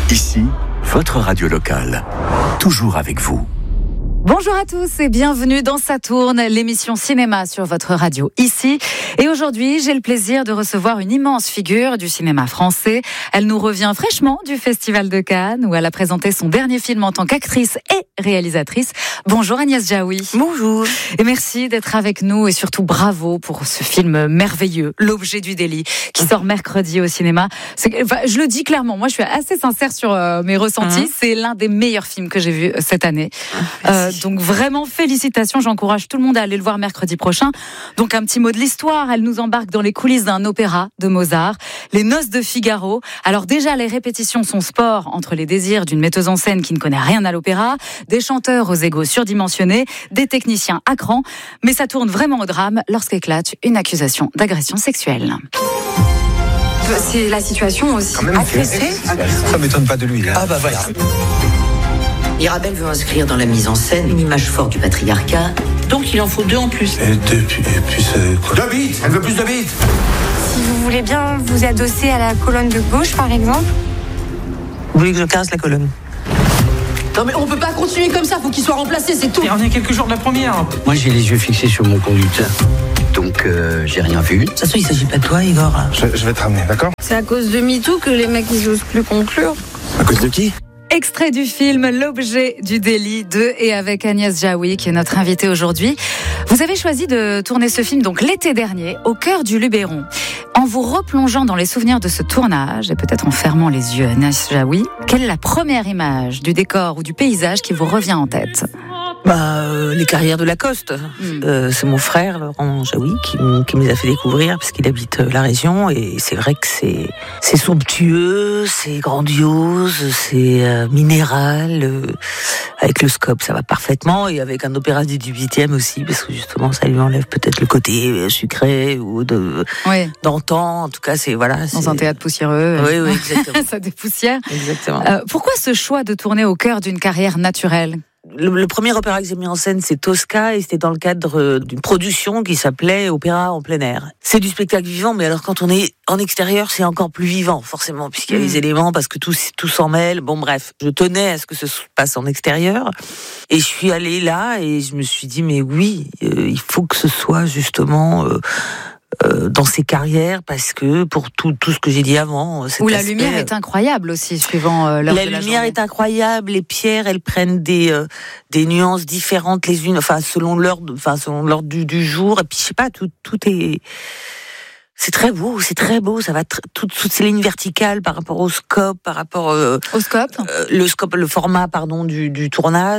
Ici, votre radio locale. Toujours avec vous. Bonjour à tous et bienvenue dans Ça tourne, l'émission cinéma sur votre radio ici. Et aujourd'hui, j'ai le plaisir de recevoir une immense figure du cinéma français. Elle nous revient fraîchement du Festival de Cannes où elle a présenté son dernier film en tant qu'actrice et réalisatrice. Bonjour Agnès Jaoui. Bonjour. Et merci d'être avec nous et surtout bravo pour ce film merveilleux, L'objet du délit, qui sort mercredi au cinéma. Je le dis clairement, moi je suis assez sincère sur mes ressentis. C'est l'un des meilleurs films que j'ai vu cette année. Donc vraiment félicitations, j'encourage tout le monde à aller le voir mercredi prochain. Donc un petit mot de l'histoire, elle nous embarque dans les coulisses d'un opéra de Mozart, Les Noces de Figaro. Alors déjà les répétitions sont sport entre les désirs d'une metteuse en scène qui ne connaît rien à l'opéra, des chanteurs aux égos surdimensionnés, des techniciens à cran, mais ça tourne vraiment au drame lorsqu'éclate une accusation d'agression sexuelle. C'est la situation aussi. Agressé ? Ça m'étonne pas de lui. Hein. Ah bah voilà. Mirabel veut inscrire dans la mise en scène une image forte du patriarcat, donc il en faut 2 en plus. Et puis c'est quoi ? 2 bits. Elle veut plus de bits. Si vous voulez bien vous adosser à la colonne de gauche, par exemple. Vous voulez que je casse la colonne ? Non mais on peut pas continuer comme ça, faut qu'il soit remplacé, c'est tout. Et on est quelques jours de la première. Moi j'ai les yeux fixés sur mon conducteur, donc j'ai rien vu. De toute façon, il s'agit pas de toi, Igor. Je vais te ramener, d'accord ? C'est à cause de MeToo que les mecs ils osent plus conclure. À cause de qui ? Extrait du film L'objet du délit de et avec Agnès Jaoui qui est notre invitée aujourd'hui. Vous avez choisi de tourner ce film donc l'été dernier au cœur du Luberon. En vous replongeant dans les souvenirs de ce tournage et peut-être en fermant les yeux, Agnès Jaoui, quelle est la première image du décor ou du paysage qui vous revient en tête ? Les carrières de Lacoste. C'est mon frère, Laurent Jaoui, qui me les a fait découvrir parce qu'il habite la région. Et c'est vrai que c'est somptueux, c'est grandiose, c'est minéral. Avec le scope, ça va parfaitement. Et avec un opéra du 18e aussi, parce que justement, ça lui enlève peut-être le côté sucré ou d'antan. En tout cas, c'est voilà. Dans un théâtre poussiéreux. Oui, exactement. Ça dépoussière. Exactement. Pourquoi ce choix de tourner au cœur d'une carrière naturelle ? Le premier opéra que j'ai mis en scène, c'est Tosca, et c'était dans le cadre d'une production qui s'appelait Opéra en plein air. C'est du spectacle vivant, mais alors quand on est en extérieur, c'est encore plus vivant, forcément, puisqu'il y a les éléments, parce que tout s'en mêle. Bon, bref, je tenais à ce que ce se passe en extérieur, et je suis allée là, et je me suis dit, mais oui, il faut que ce soit justement... dans ses carrières, parce que pour tout ce que j'ai dit avant, où la lumière est incroyable aussi, suivant l'heure de la journée. La lumière est incroyable, les pierres, elles prennent des nuances différentes les unes, enfin selon l'heure du jour, et puis je sais pas, tout est... C'est très beau, ça va toutes ces lignes verticales par rapport au scope, par rapport au scope, le format du tournage,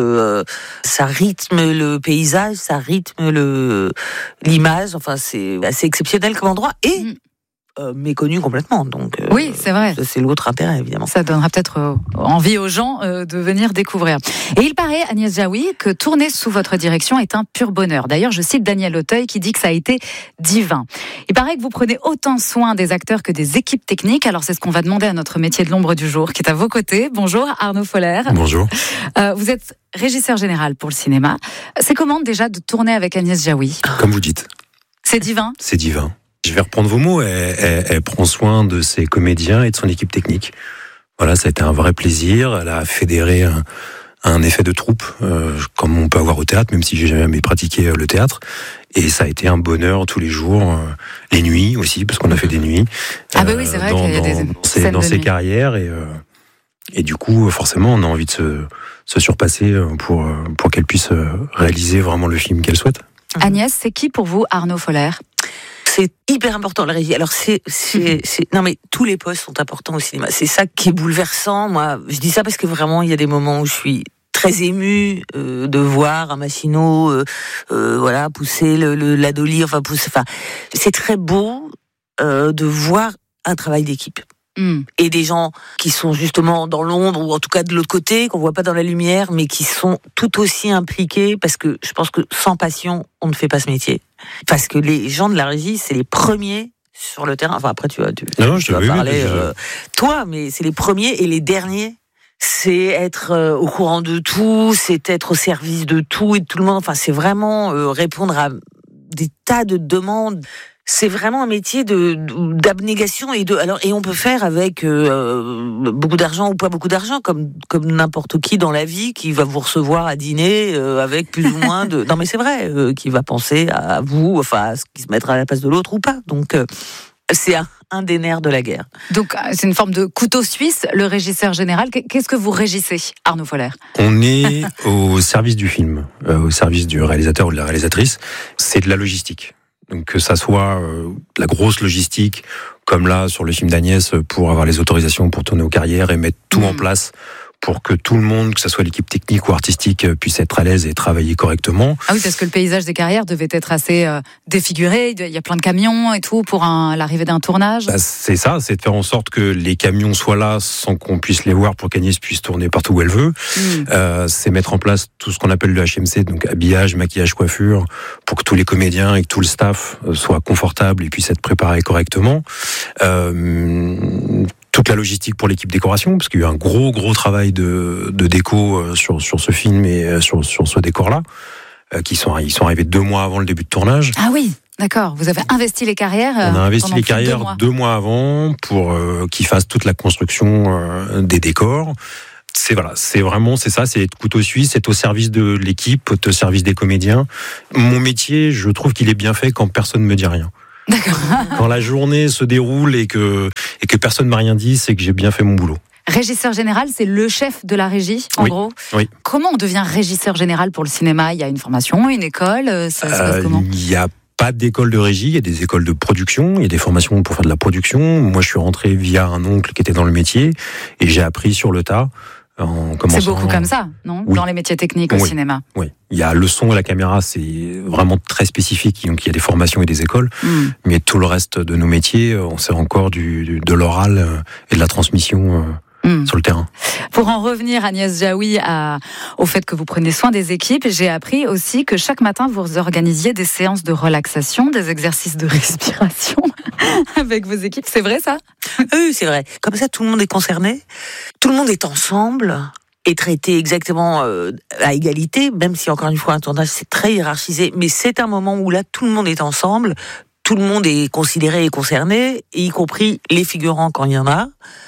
ça rythme le paysage, ça rythme l'image, enfin c'est assez exceptionnel comme endroit et méconnu complètement. Donc oui, c'est vrai. C'est l'autre intérêt évidemment. Ça donnera peut-être envie aux gens de venir découvrir. Et il paraît, Agnès Jaoui, que tourner sous votre direction est un pur bonheur. D'ailleurs, je cite Daniel Auteuil qui dit que ça a été divin. Il paraît que vous prenez autant soin des acteurs que des équipes techniques. Alors c'est ce qu'on va demander à notre métier de l'ombre du jour, qui est à vos côtés. Bonjour Arnaud Foller. Bonjour. Vous êtes régisseur général pour le cinéma. C'est comment déjà de tourner avec Agnès Jaoui ? Comme vous dites. C'est divin ? C'est divin. Je vais reprendre vos mots, elle prend soin de ses comédiens et de son équipe technique. Voilà, ça a été un vrai plaisir. Elle a fédéré un effet de troupe, comme on peut avoir au théâtre, même si j'ai jamais pratiqué le théâtre. Et ça a été un bonheur tous les jours, les nuits aussi, parce qu'on a fait des nuits. Ah bah oui, c'est vrai qu'il y a des scènes dans ses carrières. Et du coup, forcément, on a envie de se surpasser pour qu'elle puisse réaliser vraiment le film qu'elle souhaite. Agnès, c'est qui pour vous Arnaud Foller ? C'est hyper important la régie. Alors non mais tous les postes sont importants au cinéma. C'est ça qui est bouleversant. Moi, je dis ça parce que vraiment il y a des moments où je suis très émue de voir un Massino pousser la dolly. Enfin, c'est très beau de voir un travail d'équipe. Et des gens qui sont justement dans l'ombre ou en tout cas de l'autre côté, qu'on voit pas dans la lumière, mais qui sont tout aussi impliqués, parce que je pense que sans passion, on ne fait pas ce métier. Parce que les gens de la régie, c'est les premiers sur le terrain. Enfin après tu vas parler toi, mais c'est les premiers et les derniers. C'est être au courant de tout, c'est être au service de tout et de tout le monde. Enfin c'est vraiment répondre à des tas de demandes c'est vraiment un métier d'abnégation et on peut faire avec beaucoup d'argent ou pas beaucoup d'argent, comme n'importe qui dans la vie qui va vous recevoir à dîner avec plus ou moins de. Non mais c'est vrai, qui va penser à vous, enfin à ce qui se mettra à la place de l'autre ou pas. Donc c'est un des nerfs de la guerre. Donc c'est une forme de couteau suisse, le régisseur général. Qu'est-ce que vous régissez, Arnaud Foller ? On est au service du film, au service du réalisateur ou de la réalisatrice. C'est de la logistique. Donc que ça soit la grosse logistique, comme là sur le film d'Agnès, pour avoir les autorisations pour tourner aux Carrières et mettre tout en place pour que tout le monde, que ce soit l'équipe technique ou artistique, puisse être à l'aise et travailler correctement. Ah oui, parce que le paysage des Carrières devait être assez défiguré. Il y a plein de camions et tout pour l'arrivée d'un tournage. Bah, c'est ça, c'est de faire en sorte que les camions soient là sans qu'on puisse les voir pour qu'Agnès puisse tourner partout où elle veut. C'est mettre en place tout ce qu'on appelle le HMC, donc habillage, maquillage, coiffure, pour que tous les comédiens et que tout le staff soient confortables et puissent être préparés correctement. Toute la logistique pour l'équipe décoration, parce qu'il y a eu un gros travail de déco sur ce film et sur ce décor-là, ils sont arrivés 2 mois avant le début de tournage. Ah oui, d'accord. Vous avez investi les Carrières. On a investi les Carrières 2 mois avant pour qu'ils fassent toute la construction des décors. C'est ça, c'est être couteau suisse, c'est au service de l'équipe, au service des comédiens. Mon métier, je trouve qu'il est bien fait quand personne ne me dit rien. D'accord. Quand la journée se déroule et que personne m'a rien dit, c'est que j'ai bien fait mon boulot. Régisseur général, c'est le chef de la régie, en gros. Oui. Comment on devient régisseur général pour le cinéma ? Il y a une formation, une école, ça se passe comment ? Il n'y a pas d'école de régie, il y a des écoles de production, il y a des formations pour faire de la production. Moi, je suis rentré via un oncle qui était dans le métier et j'ai appris sur le tas. C'est beaucoup comme ça, non ? Oui. Dans les métiers techniques au cinéma. Oui, il y a le son et la caméra, c'est vraiment très spécifique, donc il y a des formations et des écoles, mais tout le reste de nos métiers, on sert encore de l'oral et de la transmission sur le terrain. Pour en revenir, Agnès Jaoui, au fait que vous prenez soin des équipes, j'ai appris aussi que chaque matin, vous organisiez des séances de relaxation, des exercices de respiration avec vos équipes. C'est vrai, ça ? Oui, c'est vrai. Comme ça, tout le monde est concerné, tout le monde est ensemble et traité exactement à égalité, même si, encore une fois, un tournage, c'est très hiérarchisé, mais c'est un moment où là, tout le monde est ensemble, tout le monde est considéré et concerné, y compris les figurants quand il y en a.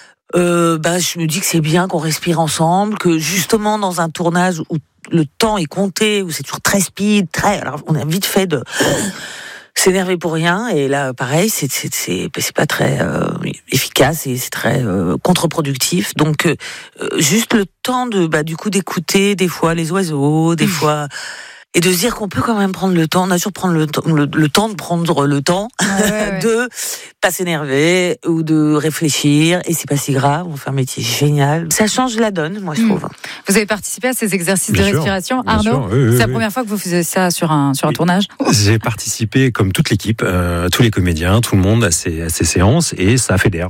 Je me dis que c'est bien qu'on respire ensemble, que justement dans un tournage où le temps est compté, où c'est toujours très speed, alors on a vite fait de s'énerver pour rien, et là pareil, c'est pas très efficace et c'est très contre-productif. Donc juste le temps du coup d'écouter des fois les oiseaux, des fois. Et de se dire qu'on peut quand même prendre le temps, on a toujours prendre le temps de prendre le temps de pas s'énerver ou de réfléchir, et c'est pas si grave, on fait un métier génial. Ça change la donne, moi je trouve. Vous avez participé à ces exercices bien de sûr, respiration, bien Arnaud sûr, oui, c'est la première fois que vous faisiez ça sur un tournage ? J'ai participé, comme toute l'équipe, tous les comédiens, tout le monde à ces séances, et ça fédère.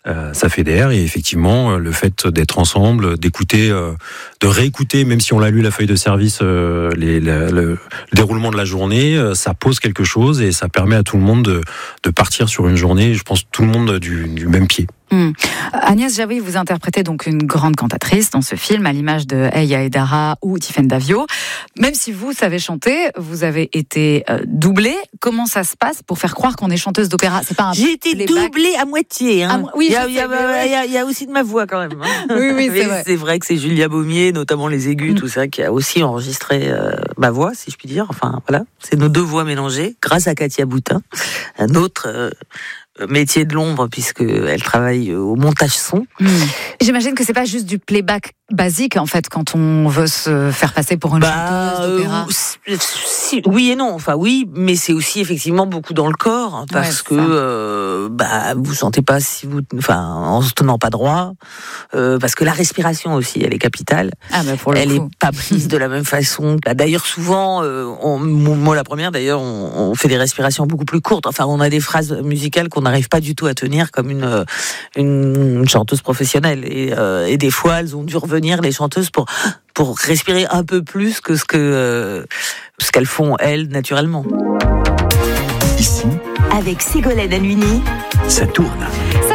Et effectivement, le fait d'être ensemble, d'écouter, de réécouter, même si on l'a lu la feuille de service, le déroulement de la journée, ça pose quelque chose et ça permet à tout le monde de partir sur une journée, je pense, tout le monde du même pied. Agnès Jaoui, vous interprétez donc une grande cantatrice dans ce film, à l'image de Eya Edara ou Tiffaine Davio. Même si vous savez chanter, vous avez été doublée. Comment ça se passe pour faire croire qu'on est chanteuse d'opéra ? C'est pas un J'ai été doublée à moitié. Oui, il y a aussi de ma voix quand même. Oui, c'est vrai. C'est vrai que c'est Julia Baumier, notamment les aigus, tout ça, qui a aussi enregistré ma voix, si je puis dire. Enfin, voilà, c'est nos deux voix mélangées, grâce à Katia Boutin, un autre métier de l'ombre, puisqu'elle travaille au montage son. J'imagine que c'est pas juste du playback basique, en fait, quand on veut se faire passer pour une chanteuse d'opéra. Oui et non, enfin oui, mais c'est aussi effectivement beaucoup dans le corps, parce que vous sentez pas en se tenant pas droit, parce que la respiration aussi, elle est capitale. Elle est pas prise de la même façon. D'ailleurs, souvent, moi la première, d'ailleurs, on fait des respirations beaucoup plus courtes. Enfin, on a des phrases musicales qu'on n'arrive pas du tout à tenir comme une chanteuse professionnelle, et des fois, elles ont dû revenir, les chanteuses, pour respirer un peu plus que ce qu'elles font elles naturellement. Ici, avec Ségolène Halluny, ça tourne. Ça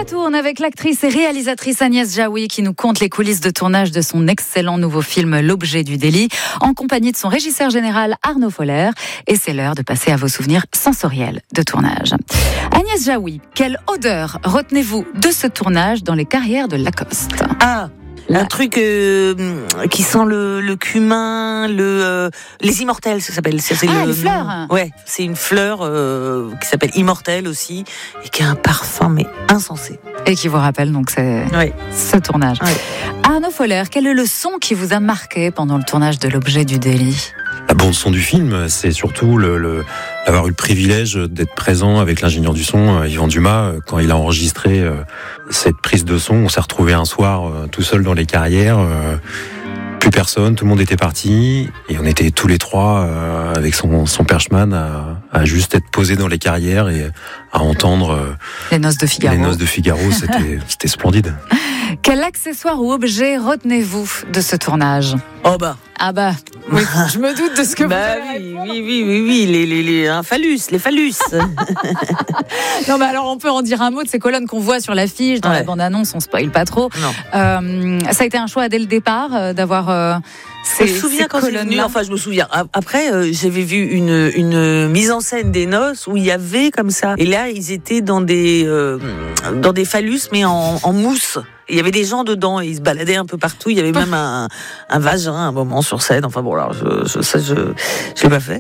Ça tourne avec l'actrice et réalisatrice Agnès Jaoui qui nous conte les coulisses de tournage de son excellent nouveau film L'objet du délit en compagnie de son régisseur général Arnaud Foller. Et c'est l'heure de passer à vos souvenirs sensoriels de tournage. Agnès Jaoui, quelle odeur retenez-vous de ce tournage dans les carrières de Lacoste ? Un truc qui sent le cumin, les immortels, ça s'appelle. Les fleurs. Ouais, c'est une fleur qui s'appelle immortelle aussi et qui a un parfum mais insensé. Et qui vous rappelle donc ce tournage. Ouais. Arnaud Foller, quel est le son qui vous a marqué pendant le tournage de L'objet du délit ? La bande son du film, c'est surtout d'avoir eu le privilège d'être présent avec l'ingénieur du son, Yvan Dumas, quand il a enregistré cette prise de son. On s'est retrouvé un soir tout seul dans les carrières, plus personne, tout le monde était parti, et on était tous les trois avec son Perchman à juste être posé dans les carrières et à entendre Les Noces de Figaro. Les Noces de Figaro, c'était splendide. Quel accessoire ou objet retenez-vous de ce tournage ? Oui, je me doute de ce que vous allez oui, les phallus. Non, mais alors on peut en dire un mot de ces colonnes qu'on voit sur l'affiche, dans la bande-annonce, on spoil pas trop. Non. Ça a été un choix dès le départ d'avoir je me souviens quand c'est venu, je me souviens. Après, j'avais vu une mise en scène des noces où il y avait comme ça. Et là, ils étaient dans des phallus, mais en mousse. Il y avait des gens dedans et ils se baladaient un peu partout. Il y avait même un vagin à un moment sur scène. Enfin bon, alors je l'ai pas fait.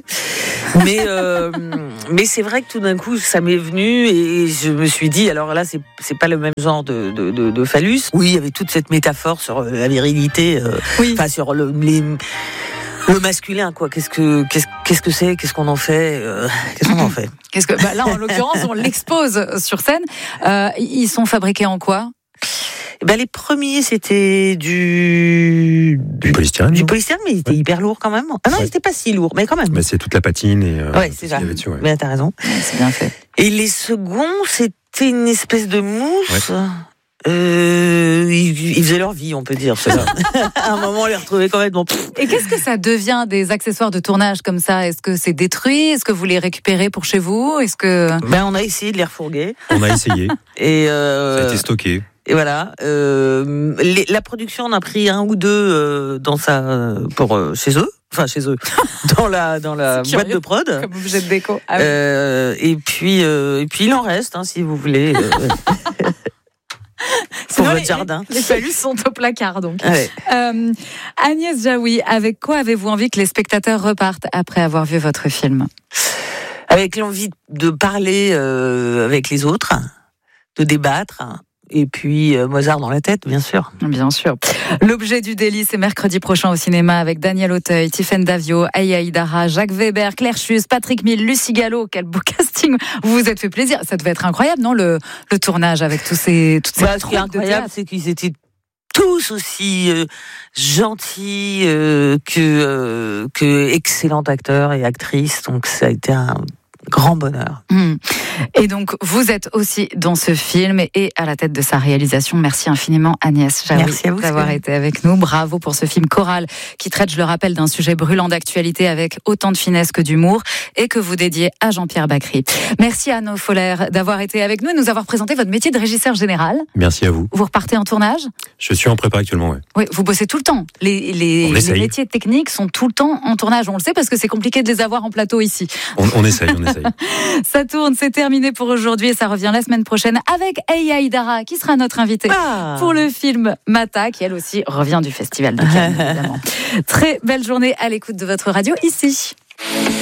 Mais c'est vrai que tout d'un coup, ça m'est venu et je me suis dit, alors là, c'est pas le même genre de phallus. Oui, il y avait toute cette métaphore sur la virilité, enfin sur le masculin, quoi. Qu'est-ce que c'est ? Qu'est-ce qu'on en fait ? Là, en l'occurrence, on l'expose sur scène. Ils sont fabriqués en quoi ? Les premiers, c'était du polystyrène. Du polystyrène, mais il était hyper lourd quand même. Ah non, il était pas si lourd, mais quand même. Mais c'est toute la patine et c'est ça. Mais t'as raison. C'est bien fait. Et les seconds, c'était une espèce de mousse. Ouais. Ils faisaient leur vie, on peut dire. À un moment, on les retrouvait complètement. Et qu'est-ce que ça devient des accessoires de tournage comme ça ? Est-ce que c'est détruit ? Est-ce que vous les récupérez pour chez vous ? Est-ce que on a essayé de les refourguer. On a essayé. Et ça a été stocké. Et voilà, la production en a pris un ou deux chez eux, dans la boîte de prod, comme objet de déco. Et puis il en reste, si vous voulez, pour votre jardin. Les phallus sont au placard, donc. Ouais. Agnès Jaoui, avec quoi avez-vous envie que les spectateurs repartent après avoir vu votre film ? Avec l'envie de parler avec les autres, de débattre. Et puis Mozart dans la tête, bien sûr. Bien sûr. L'objet du délit, c'est mercredi prochain au cinéma avec Daniel Auteuil, Tiffaine Davio, Aya Hidara, Jacques Weber, Claire Schuss, Patrick Mille, Lucie Gallo. Quel beau casting. Vous vous êtes fait plaisir. Ça devait être incroyable, non, le tournage avec toutes ces Ce qui est incroyable, c'est qu'ils étaient tous aussi gentils que excellents acteurs et actrices. Donc ça a été un grand bonheur. Et donc, vous êtes aussi dans ce film et à la tête de sa réalisation. Merci infiniment, Agnès Jaoui, d'avoir été avec nous. Bravo pour ce film choral qui traite, je le rappelle, d'un sujet brûlant d'actualité avec autant de finesse que d'humour et que vous dédiez à Jean-Pierre Bacry. Merci à Arnaud Foller d'avoir été avec nous et de nous avoir présenté votre métier de régisseur général. Merci à vous. Vous repartez en tournage ? Je suis en prépa actuellement, oui. Oui, vous bossez tout le temps. Les métiers techniques sont tout le temps en tournage. On le sait parce que c'est compliqué de les avoir en plateau ici. On essaye. Ça tourne, c'est terminé pour aujourd'hui et ça revient la semaine prochaine avec Aya Hidara qui sera notre invitée pour le film Mata, qui elle aussi revient du Festival de Cannes, évidemment. Très belle journée à l'écoute de votre radio ici.